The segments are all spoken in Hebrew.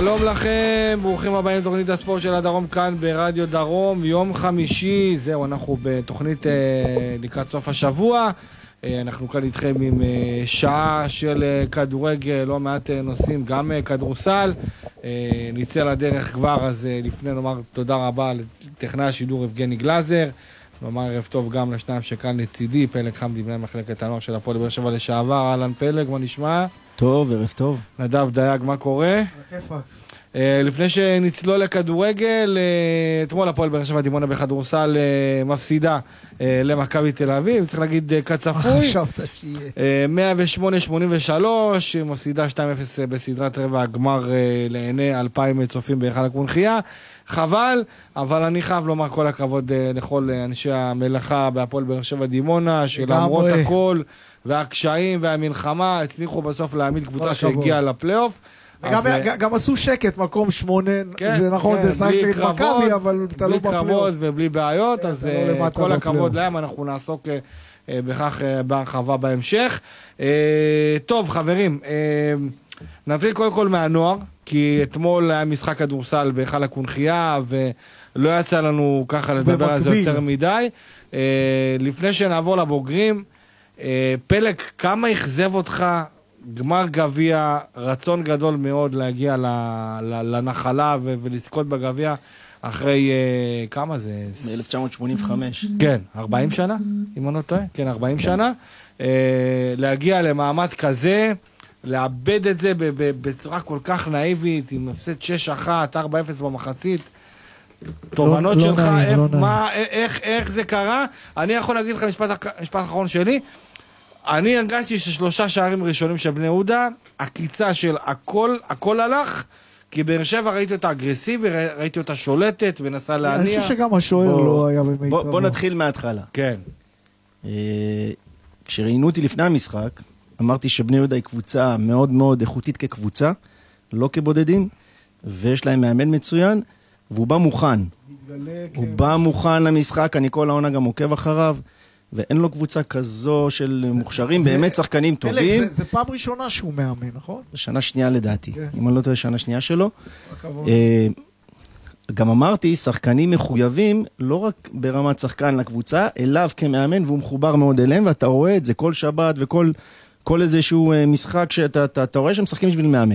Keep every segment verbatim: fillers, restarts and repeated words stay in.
שלום לכם, ברוכים הבאים לתוכנית הספורט של הדרום כאן ברדיו דרום, יום חמישי, זהו, אנחנו בתוכנית אה, לקראת סוף השבוע, אה, אנחנו כאן איתכם עם אה, שעה של אה, כדורגל, לא מעט אה, נושאים, גם אה, כדורסל, אה, נצא לדרך כבר, אז אה, לפני נאמר תודה רבה לטכנאי השידור יבגני גלזר, נאמר ערב טוב גם לשניים שכאן לצידי, פלג חמדי בני מחלקת הנוער של הפועל באר שבע לשעבר, אהלן פלג, מה נשמע? טוב, ערב טוב. נדב דייג, מה קורה? בכיפה. Uh, לפני שנצלול לכדורגל, uh, אתמול הפועל באר שבע דימונה בכדורסל uh, מפסידה uh, למכבי תל אביב, צריך להגיד uh, כצפוי. מה חשבת שיהיה? uh, מאה ושמונה שמונים ושלוש, מפסידה שתיים אפס uh, בסדרת רבע הגמר uh, לעיני אלפיים צופים בהיכל הקונחייה. חבל, אבל אני חייב לומר כל הכבוד uh, לכל uh, אנשי המלאכה בהפועל באר שבע דימונה, שלמרות הכל והקשיים והמלחמה, הצליחו בסוף להעמיד קבוצה שהגיעה לפלייאוף. גם, גם עשו שקט, מקום שמונה, כן, זה נכון, כן, זה שחק את מכבי, אבל תלו בפלייאוף. בלי קרבות ובלי בעיות, כן, אז לא כל הכבוד להם, אנחנו נעסוק uh, בכך uh, בהרחבה בהמשך. Uh, טוב, חברים, uh, נתחיל קודם כל מהנוער, כי אתמול היה משחק כדורסל בהיכל הקונחייה, ולא יצא לנו ככה לדבר על זה יותר מדי. Uh, לפני שנעבור לבוגרים, uh, פלג, כמה יחזב אותך גמר גביע, רצון גדול מאוד להגיע לנחלה ולזכות בגביע אחרי כמה זה? מ-אלף תשע מאות שמונים וחמש. כן, ארבעים שנה, אם אני לא טועה. כן, ארבעים שנה. להגיע למעמד כזה, לאבד את זה בצורה כל כך נאיבית, עם הפסד שש אחת, ארבע אפס במחצית. תובנות שלך, איך זה קרה? אני יכול להגיד לך משפט האחרון שלי, אני הרגשתי ששלושה שערים ראשונים של בני יהודה, הקיצה של הכל, הכל הלך, כי באר שבע ראיתי אותה אגרסיבי, ראיתי אותה שולטת, ונסה להניע. אני חושב שגם השוער לא היה במיטב. בוא, בוא נתחיל מההתחלה. כן. כשראיינו אותי לפני המשחק, אמרתי שבני יהודה היא קבוצה מאוד מאוד איכותית כקבוצה, לא כבודדים, ויש להם מאמן מצוין, והוא בא מוכן. הוא בא מוכן למשחק, אני כל העונה גם עוקב אחריו, ואין לו קבוצה כזו של מוכשרים, באמת שחקנים טובים. זה פעם ראשונה שהוא מאמן, נכון? שנה שנייה לדעתי, אם אני לא טועה, שנה שנייה שלו. גם אמרתי, שחקנים מחויבים, לא רק ברמת שחקן לקבוצה, אליו כמאמן, והוא מחובר מאוד אליהם, ואתה רואה את זה כל שבת וכל איזשהו משחק שאתה רואה שהם משחקים בשביל מאמן.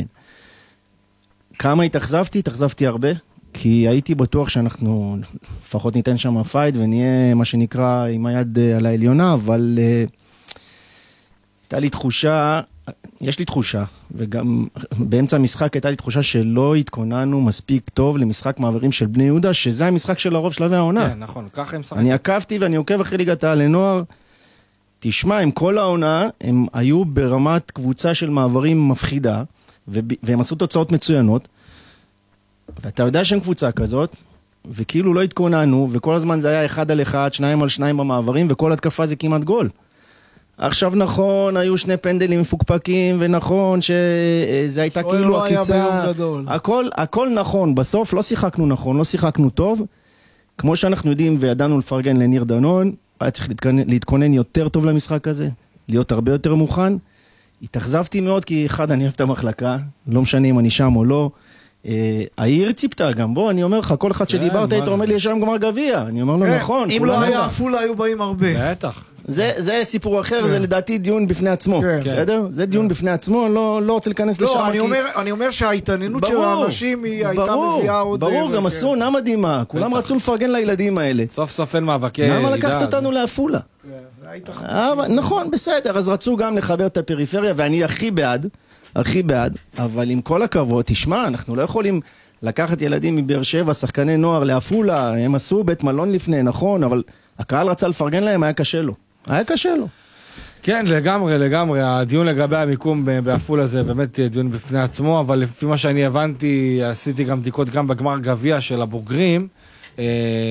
כמה התאכזבתי? התאכזבתי הרבה. כי הייתי בטוח שאנחנו לפחות ניתן שם פייט ונהיה מה שנקרא עם היד על העליונה, אבל uh, הייתה לי תחושה, יש לי תחושה, וגם באמצע המשחק הייתה לי תחושה שלא התכוננו מספיק טוב למשחק מעברים של בני יהודה, שזה המשחק של הרוב שלבי העונה. כן, נכון, ככה הם שחקים. אני עקבתי ואני עוקב אחרי ליגת העל לנוער, תשמע, עם כל העונה, הם היו ברמת קבוצה של מעברים מפחידה, והם עשו תוצאות מצוינות, ואתה יודע שהם קבוצה כזאת, וכאילו לא התכוננו, וכל הזמן זה היה אחד על אחד, שניים על שניים במעברים, וכל התקפה זה כמעט גול. עכשיו נכון, היו שני פנדלים מפוקפקים, ונכון שזה הייתה כאילו הקיצה. הכל, הכל נכון, בסוף לא שיחקנו נכון, לא שיחקנו טוב. כמו שאנחנו יודעים וידענו לפרגן לניר דנון, היה צריך להתכונן, להתכונן יותר טוב למשחק הזה, להיות הרבה יותר מוכן. התאכזבתי מאוד, כי אחד, אני אוהב את המחלקה, לא משנה אם אני שם או לא. העיר ציפתה גם, בוא, אני אומר לך, כל אחד שדיברת איתו אומר לי, יש שם גמר גביע, אני אומר לו, נכון. אם לא היה אפולה, היו באים הרבה. בטח. זה סיפור אחר, זה לדעתי דיון בפני עצמו, בסדר? זה דיון בפני עצמו, לא רוצה להיכנס לשם. לא, אני אומר שההתעניינות של האנשים היא הייתה מביאה עוד... ברור, גם עשו עונה מדהימה, כולם רצו לפרגן לילדים האלה. סוף סוף אין מאבקי... למה לקחת אותנו לאפולה? נכון, בסדר, אז רצו גם לחבר את הפריפריה, ואני הכי בעד, הכי בעד, אבל עם כל הכבוד, תשמע, אנחנו לא יכולים לקחת ילדים מבאר שבע, שחקני נוער לאפולה, הם עשו בית מלון לפני, נכון, אבל הקהל רצה לפרגן להם, היה קשה לו. היה קשה לו. כן, לגמרי, לגמרי. הדיון לגבי המיקום באפולה זה באמת דיון בפני עצמו, אבל לפי מה שאני הבנתי, עשיתי גם בדיקות גם בגמר גביע של הבוגרים,